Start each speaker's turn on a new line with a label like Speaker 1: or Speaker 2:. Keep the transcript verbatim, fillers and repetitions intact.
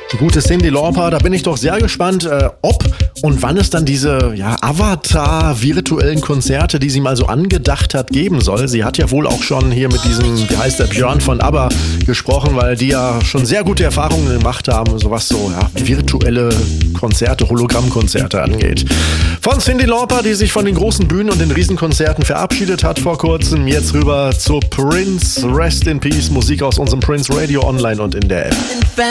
Speaker 1: Die gute Cyndi Lauper, da bin ich doch sehr gespannt, äh, ob und wann es dann diese ja, Avatar-virtuellen Konzerte, die sie mal so angedacht hat, geben soll. Sie hat ja wohl auch schon hier mit diesem, wie heißt der, Björn von ABBA gesprochen, weil die ja schon sehr gute Erfahrungen gemacht haben, so was so ja, virtuelle Konzerte, Hologrammkonzerte angeht. Von Cyndi Lauper, die sich von den großen Bühnen und den Riesenkonzerten verabschiedet hat vor kurzem, jetzt rüber zu Prince, Rest in Peace, Musik aus unserem Prince Radio Online und in der App.